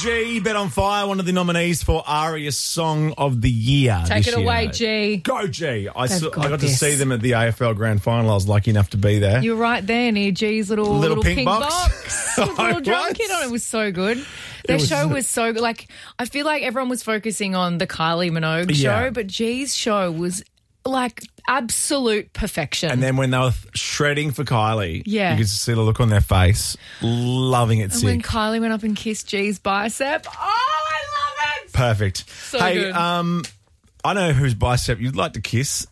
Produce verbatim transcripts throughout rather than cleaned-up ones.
G, Bet on Fire, one of the nominees for ARIA Song of the Year. Take this it away, year. G. Go, G. I, They've saw, got I got this. to see them at the A F L Grand Final. I was lucky enough to be there. You're right there near G's little, Little little, pink pink, box. box. with a I little drum was. kit on it. It was so good. Their was- show was so good. Like, I feel like everyone was focusing on the Kylie Minogue Yeah. show, but G's show was like absolute perfection. And then when they were shredding for Kylie, Yeah. you could see the look on their face, loving it And sick. when Kylie went up and kissed G's bicep, oh, I love it. Perfect. So hey, good. um, I know whose bicep you'd like to kiss.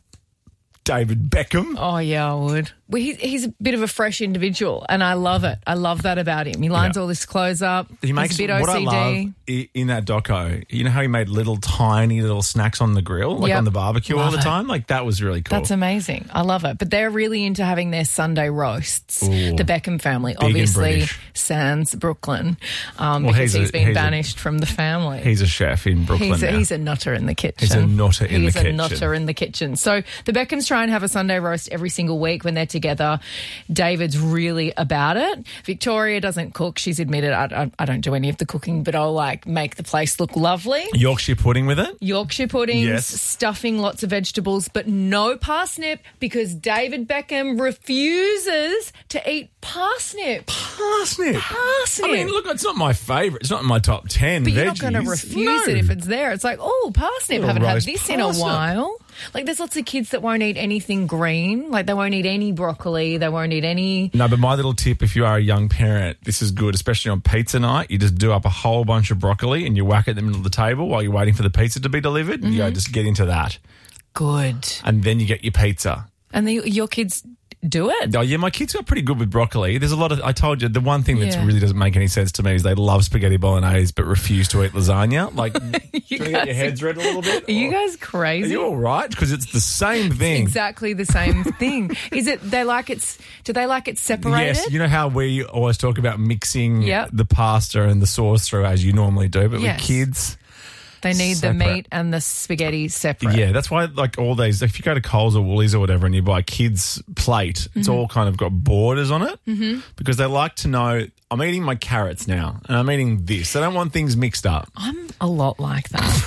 David Beckham. Oh, yeah, I would. Well, he, he's a bit of a fresh individual, and I love it. I love that about him. He lines Yeah. all his clothes up. He makes he's a bit what O C D. I love i- in that doco. You know how he made little tiny little snacks on the grill, like Yep. on the barbecue all Love the it. time. Like that was really cool. That's amazing. I love it. But they're really into having their Sunday roasts. Ooh. The Beckham family, and obviously, British. sans Brooklyn, um, Well, because he's a- he's been he's a- banished from the family. He's a chef in Brooklyn He's a, now. he's a nutter in the kitchen. He's a nutter in the He's kitchen. a nutter in the kitchen. So the Beckhams try and have a Sunday roast every single week when they're together. David's really about it. Victoria doesn't cook. She's admitted, I, I, I don't do any of the cooking, but I'll like make the place look lovely. Yorkshire pudding with it. Yorkshire puddings, Yes. stuffing, lots of vegetables, but no parsnip because David Beckham refuses to eat parsnip. Parsnip. Parsnip. I mean, look, it's not my favourite. It's not in my top ten. But you're veggies. not going to refuse No. it if it's there. It's like, oh, parsnip. Little Haven't had roast this in a parsnip. while. Like, there's lots of kids that won't eat anything green. Like, they won't eat any broccoli. They won't eat any. No, but my little tip, if you are a young parent, this is good, especially on pizza night. You just do up a whole bunch of broccoli and you whack it in the middle of the table while you're waiting for the pizza to be delivered. Mm-hmm. You go, just get into that. Good. And then you get your pizza. And the, your kids do it. Oh, yeah, my kids got pretty good with broccoli. There's a lot of, I told you, the one thing that Yeah. really doesn't make any sense to me is they love spaghetti bolognese but refuse to eat lasagna. Like, do you want to get your guys- heads red a little bit? Are you Or- guys Are crazy? you all right? Because it's the same thing. Exactly the same thing. Is it, they like it's, do they like it separated? Yes, you know how we always talk about mixing Yep. the pasta and the sauce through as you normally do, but Yes. with kids... They need Separate. the meat and the spaghetti separate. Yeah, that's why, like, all these, if you go to Coles or Woolies or whatever and you buy a kid's plate, it's Mm-hmm. all kind of got borders on it mm-hmm. because they like to know, I'm eating my carrots now and I'm eating this. They don't want things mixed up. I'm a lot like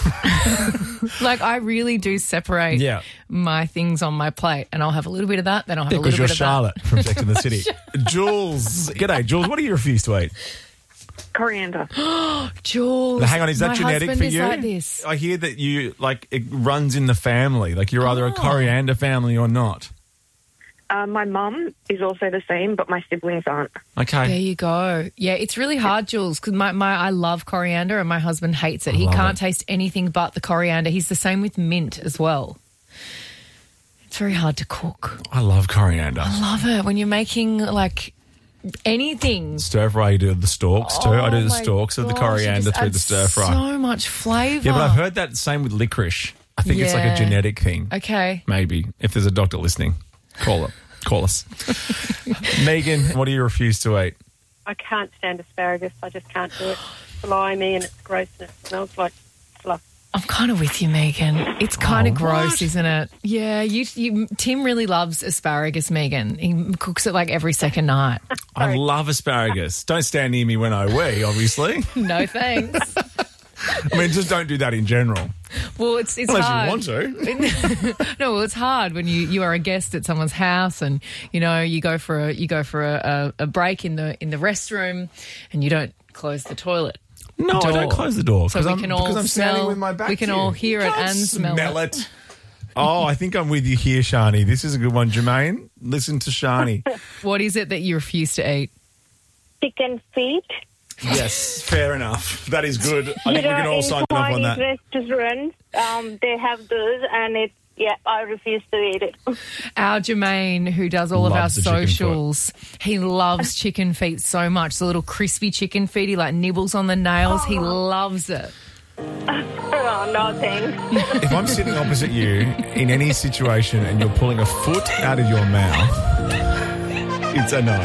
that. Like, I really do separate Yeah. my things on my plate, and I'll have a little bit of that, then I'll have Yeah, a because little you're bit of Charlotte from Sex and the City. Jules, g'day, Jules. What do you refuse to eat? Coriander. that. Jules, Now, hang on, is that my genetic husband for is you? like this. I hear that you, like, it runs in the family. Like, you're either a Oh. coriander family or not. Uh, my mum is also the same, but my siblings aren't. Okay. There you go. Yeah, it's really hard, Jules, because my, my I love coriander and my husband hates it. I He love can't it. taste anything but the coriander. He's the same with mint as well. It's very hard to cook. I love coriander. I love it when you're making like anything. Stir fry, you do the stalks too. I do the Oh my stalks of the gosh, it coriander just through the adds stir fry. So much flavour. Yeah, but I've heard that same with licorice. I think it's like a Yeah. genetic thing. Okay. Maybe. If there's a doctor listening, call it. Call us. Megan, what do you refuse to eat? I can't stand asparagus. I just can't do it. It's slimy and it's gross and it smells like fluff. I'm kind of with you, Megan. It's kind Oh, of gross, what? isn't it? Yeah, you, you. Tim really loves asparagus, Megan. He cooks it like every second night. I love asparagus. Don't stand near me when I wee, obviously. No thanks. I mean, just don't do that in general. Well, it's it's Unless hard. you want to. No, well, it's hard when you, you are a guest at someone's house and you know you go for a you go for a, a, a break in the in the restroom and you don't close the toilet. No, I don't door. close the door. So 'cause we I'm, can all because I'm standing smell- with my back we can to all you. hear You it can't and smell it. it. Oh, I think I'm with you here, Shani. This is a good one, Jermaine. Listen to Shani. What is it that you refuse to eat? Chicken feet. Yes, fair enough. That is good. I You think we know, can all in sign off on that. Chinese restaurants, um, they have those, and it. Yeah, I refuse to eat it. Our Jermaine, who does all Loves the of our chicken foot. socials, he loves chicken feet so much. The little crispy chicken feet, he like nibbles on the nails. He loves it. Oh, no thanks. If I'm sitting opposite you in any situation and you're pulling a foot out of your mouth, it's a no.